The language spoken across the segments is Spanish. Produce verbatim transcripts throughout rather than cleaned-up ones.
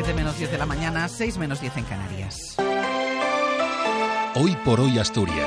siete menos diez de la mañana, seis menos diez en Canarias. Hoy por hoy Asturias.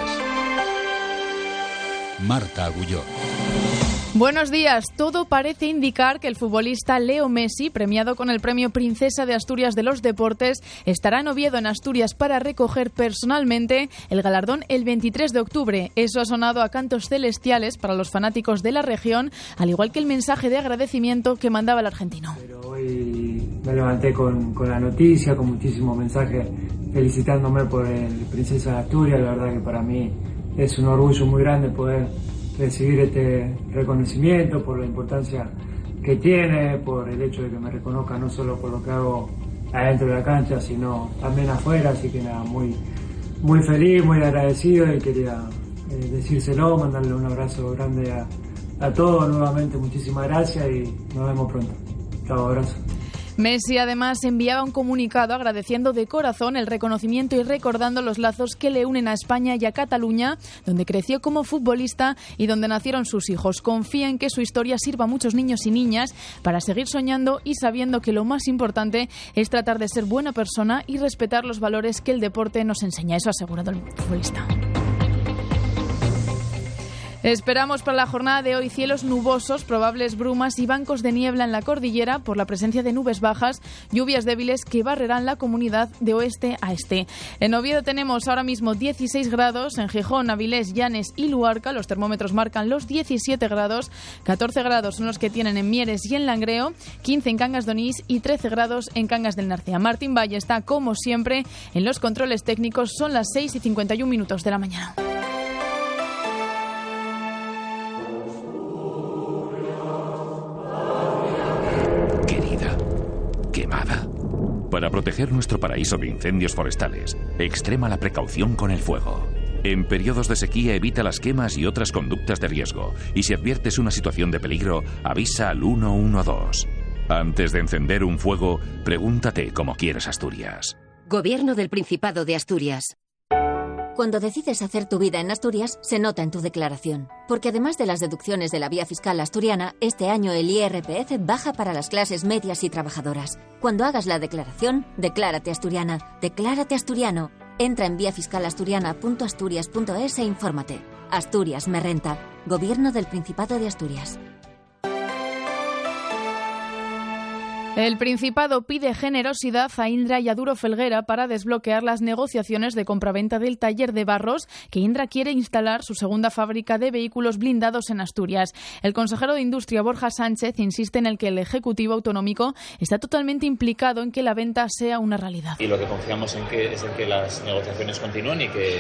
Marta Agulló. Buenos días. Todo parece indicar que el futbolista Leo Messi, premiado con el premio Princesa de Asturias de los Deportes, estará en Oviedo, en Asturias, para recoger personalmente el galardón el veintitrés de octubre. Eso ha sonado a cantos celestiales para los fanáticos de la región, al igual que el mensaje de agradecimiento que mandaba el argentino. Pero hoy me levanté con, con la noticia, con muchísimos mensajes felicitándome por el Princesa de Asturias. La verdad que para mí es un orgullo muy grande poder recibir este reconocimiento, por la importancia que tiene, por el hecho de que me reconozca no solo por lo que hago adentro de la cancha, sino también afuera. Así que nada, muy, muy feliz, muy agradecido, y quería eh, decírselo, mandarle un abrazo grande a, a todos. Nuevamente muchísimas gracias y nos vemos pronto. Chao, abrazo. Messi además enviaba un comunicado agradeciendo de corazón el reconocimiento y recordando los lazos que le unen a España y a Cataluña, donde creció como futbolista y donde nacieron sus hijos. Confía en que su historia sirva a muchos niños y niñas para seguir soñando y sabiendo que lo más importante es tratar de ser buena persona y respetar los valores que el deporte nos enseña. Eso ha asegurado el futbolista. Esperamos para la jornada de hoy cielos nubosos, probables brumas y bancos de niebla en la cordillera por la presencia de nubes bajas, lluvias débiles que barrerán la comunidad de oeste a este. En Oviedo tenemos ahora mismo dieciséis grados, en Gijón, Avilés, Llanes y Luarca los termómetros marcan los diecisiete grados, catorce grados son los que tienen en Mieres y en Langreo, quince en Cangas de Onís y trece grados en Cangas del Narcea. Martín Valle está, como siempre, en los controles técnicos. Son las seis y cincuenta y un minutos de la mañana. Para proteger nuestro paraíso de incendios forestales, extrema la precaución con el fuego. En periodos de sequía evita las quemas y otras conductas de riesgo, y si adviertes una situación de peligro, avisa al uno uno dos. Antes de encender un fuego, pregúntate cómo quieres Asturias. Gobierno del Principado de Asturias. Cuando decides hacer tu vida en Asturias, se nota en tu declaración. Porque además de las deducciones de la vía fiscal asturiana, este año el I R P F baja para las clases medias y trabajadoras. Cuando hagas la declaración, declárate asturiana, declárate asturiano. Entra en vía fiscal asturiana punto asturias punto es e infórmate. Asturias me renta. Gobierno del Principado de Asturias. El Principado pide generosidad a Indra y a Duro Felguera para desbloquear las negociaciones de compraventa del taller de Barros, que Indra quiere instalar su segunda fábrica de vehículos blindados en Asturias. El consejero de Industria, Borja Sánchez, insiste en el que el Ejecutivo Autonómico está totalmente implicado en que la venta sea una realidad. Y lo que confiamos en que, es en que las negociaciones continúen y que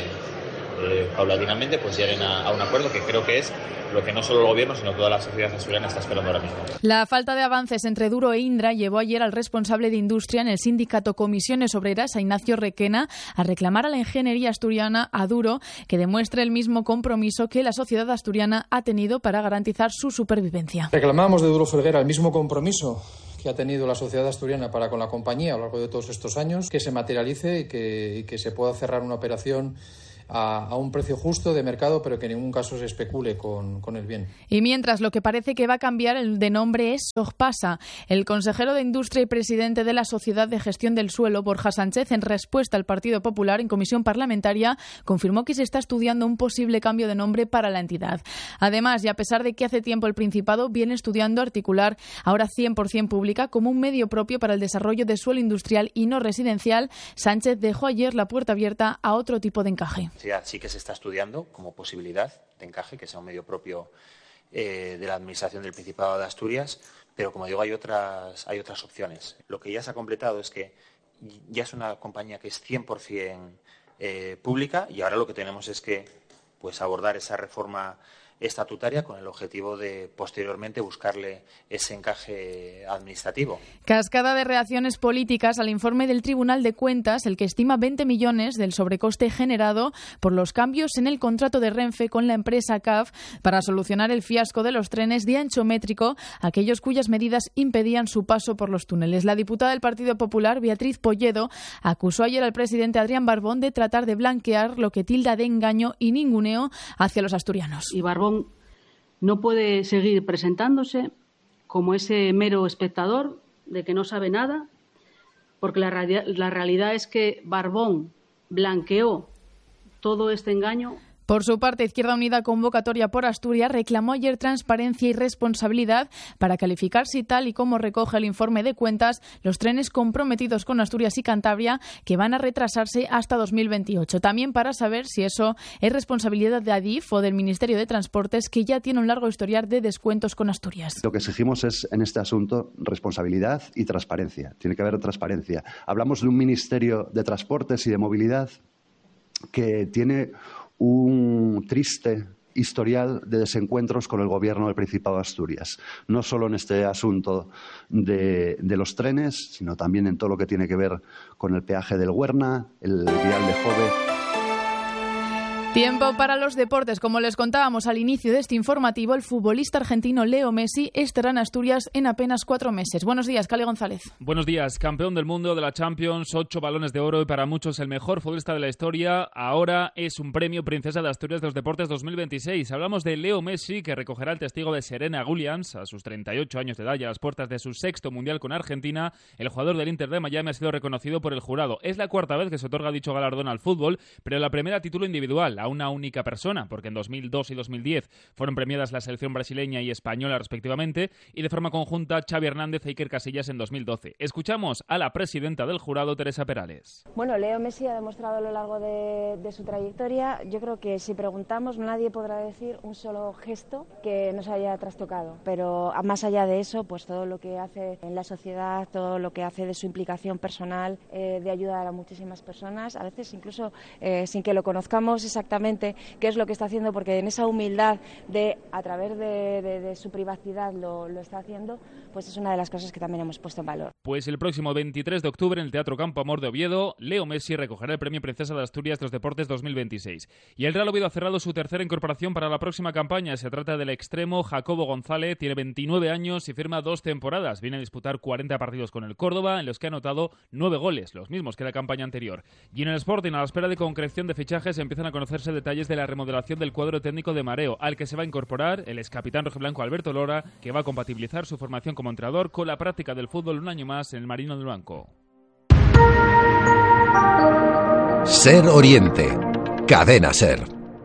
eh, paulatinamente pues lleguen a, a un acuerdo, que creo que es lo que no solo el Gobierno, sino toda la sociedad asturiana está esperando ahora mismo. La falta de avances entre Duro e Indra llevó ayer al responsable de Industria en el sindicato Comisiones Obreras, a Ignacio Requena, a reclamar a la ingeniería asturiana, a Duro, que demuestre el mismo compromiso que la sociedad asturiana ha tenido para garantizar su supervivencia. Reclamamos de Duro Felguera el mismo compromiso que ha tenido la sociedad asturiana para con la compañía a lo largo de todos estos años, que se materialice y que, y que se pueda cerrar una operación A, a un precio justo de mercado, pero que en ningún caso se especule con, con el bien. Y mientras, lo que parece que va a cambiar el de nombre es Sogpasa. El consejero de Industria y presidente de la Sociedad de Gestión del Suelo, Borja Sánchez, en respuesta al Partido Popular en comisión parlamentaria, confirmó que se está estudiando un posible cambio de nombre para la entidad. Además, y a pesar de que hace tiempo el Principado viene estudiando articular, ahora cien por ciento pública, como un medio propio para el desarrollo de suelo industrial y no residencial, Sánchez dejó ayer la puerta abierta a otro tipo de encaje. Sí que se está estudiando como posibilidad de encaje, que sea un medio propio eh, de la Administración del Principado de Asturias, pero como digo, hay otras, hay otras opciones. Lo que ya se ha completado es que ya es una compañía que es cien por ciento eh, pública, y ahora lo que tenemos es que pues abordar esa reforma estatutaria con el objetivo de posteriormente buscarle ese encaje administrativo. Cascada de reacciones políticas al informe del Tribunal de Cuentas, el que estima veinte millones del sobrecoste generado por los cambios en el contrato de Renfe con la empresa C A F para solucionar el fiasco de los trenes de ancho métrico, aquellos cuyas medidas impedían su paso por los túneles. La diputada del Partido Popular, Beatriz Polledo, acusó ayer al presidente Adrián Barbón de tratar de blanquear lo que tilda de engaño y ninguneo hacia los asturianos. Y Barbón no puede seguir presentándose como ese mero espectador de que no sabe nada porque la, la realidad es que Barbón blanqueó todo este engaño. Por su parte, Izquierda Unida, convocatoria por Asturias, reclamó ayer transparencia y responsabilidad para calificar si, tal y como recoge el informe de cuentas, los trenes comprometidos con Asturias y Cantabria, que van a retrasarse hasta dos mil veintiocho. También para saber si eso es responsabilidad de Adif o del Ministerio de Transportes, que ya tiene un largo historial de descuentos con Asturias. Lo que exigimos es, en este asunto, responsabilidad y transparencia. Tiene que haber transparencia. Hablamos de un Ministerio de Transportes y de Movilidad que tiene un triste historial de desencuentros con el Gobierno del Principado de Asturias, no solo en este asunto de, de los trenes, sino también en todo lo que tiene que ver con el peaje del Huerna, el vial de Jove. Tiempo para los deportes. Como les contábamos al inicio de este informativo, el futbolista argentino Leo Messi estará en Asturias en apenas cuatro meses. Buenos días, Cale González. Buenos días. Campeón del mundo de la Champions, ocho balones de oro y para muchos el mejor futbolista de la historia. Ahora es un premio Princesa de Asturias de los Deportes dos mil veintiséis. Hablamos de Leo Messi, que recogerá el testigo de Serena Williams a sus treinta y ocho años de edad y a las puertas de su sexto mundial con Argentina. El jugador del Inter de Miami ha sido reconocido por el jurado. Es la cuarta vez que se otorga dicho galardón al fútbol, pero la primera a título individual, a una única persona, porque en dos mil dos y dos mil diez fueron premiadas la selección brasileña y española respectivamente, y de forma conjunta Xavi Hernández e Iker Casillas en dos mil doce. Escuchamos a la presidenta del jurado, Teresa Perales. Bueno, Leo Messi ha demostrado a lo largo de, de su trayectoria, yo creo que si preguntamos nadie podrá decir un solo gesto que nos haya trastocado, pero más allá de eso, pues todo lo que hace en la sociedad, todo lo que hace de su implicación personal, eh, de ayudar a muchísimas personas, a veces incluso eh, sin que lo conozcamos exactamente qué es lo que está haciendo, porque en esa humildad de a través de, de, de su privacidad lo, lo está haciendo, pues es una de las cosas que también hemos puesto en valor. Pues el próximo veintitrés de octubre en el Teatro Campo Amor de Oviedo, Leo Messi recogerá el premio Princesa de Asturias de los Deportes dos mil veintiséis. Y el Real Oviedo ha cerrado su tercera incorporación para la próxima campaña. Se trata del extremo Jacobo González, tiene veintinueve años y firma dos temporadas. Viene a disputar cuarenta partidos con el Córdoba, en los que ha anotado nueve goles, los mismos que la campaña anterior. Y en el Sporting, a la espera de concreción de fichajes, empiezan a conocerse detalles de la remodelación del cuadro técnico de Mareo, al que se va a incorporar el excapitán rojiblanco Alberto Lora, que va a compatibilizar su formación como entrenador con la práctica del fútbol un año más en el Marino del Blanco. Ser Oriente, Cadena Ser.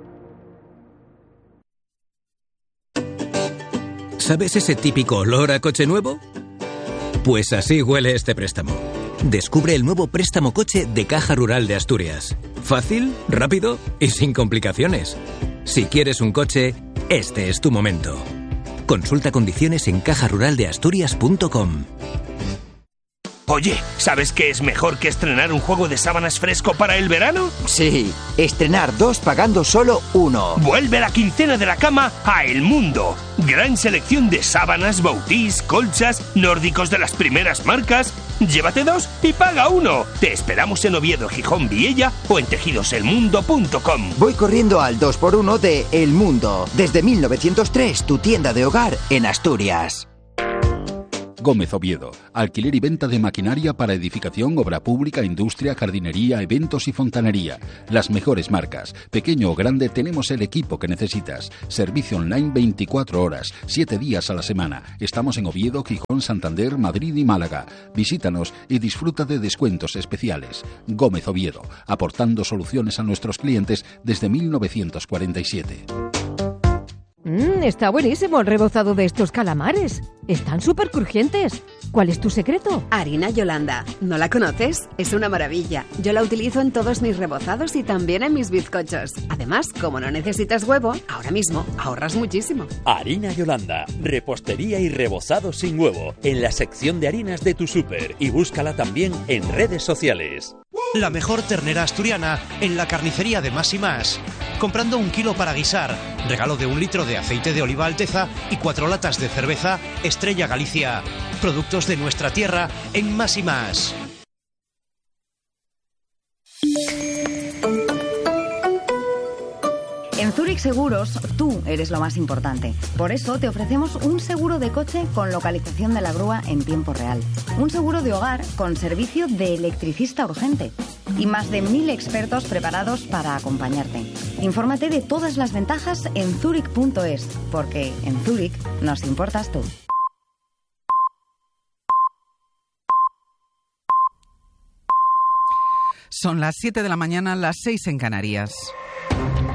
¿Sabes ese típico olor a coche nuevo? Pues así huele este préstamo. Descubre el nuevo préstamo coche de Caja Rural de Asturias. Fácil, rápido y sin complicaciones. Si quieres un coche, este es tu momento. Consulta condiciones en caja rural de asturias punto com. Oye, ¿sabes qué es mejor que estrenar un juego de sábanas fresco para el verano? Sí, estrenar dos pagando solo uno. Vuelve la quincena de la cama a El Mundo. Gran selección de sábanas, bautís, colchas, nórdicos de las primeras marcas. Llévate dos y paga uno. Te esperamos en Oviedo, Gijón, Viella o en tejidos el mundo punto com. Voy corriendo al dos por uno de El Mundo. Desde mil novecientos tres, tu tienda de hogar en Asturias. Gómez Oviedo. Alquiler y venta de maquinaria para edificación, obra pública, industria, jardinería, eventos y fontanería. Las mejores marcas. Pequeño o grande, tenemos el equipo que necesitas. Servicio online veinticuatro horas, siete días a la semana. Estamos en Oviedo, Gijón, Santander, Madrid y Málaga. Visítanos y disfruta de descuentos especiales. Gómez Oviedo. Aportando soluciones a nuestros clientes desde mil novecientos cuarenta y siete. Mmm, está buenísimo el rebozado de estos calamares. Están súper crujientes. ¿Cuál es tu secreto? Harina Yolanda. ¿No la conoces? Es una maravilla. Yo la utilizo en todos mis rebozados y también en mis bizcochos. Además, como no necesitas huevo, ahora mismo ahorras muchísimo. Harina Yolanda. Repostería y rebozado sin huevo. En la sección de harinas de tu súper. Y búscala también en redes sociales. La mejor ternera asturiana en la carnicería de Más y Más. Comprando un kilo para guisar, regalo de un litro de aceite de oliva Alteza y cuatro latas de cerveza Estrella Galicia. Productos de nuestra tierra en Más y Más. En Zurich Seguros, tú eres lo más importante. Por eso te ofrecemos un seguro de coche con localización de la grúa en tiempo real. Un seguro de hogar con servicio de electricista urgente. Y más de mil expertos preparados para acompañarte. Infórmate de todas las ventajas en zurich punto es, porque en Zurich nos importas tú. Son las siete de la mañana, las seis en Canarias.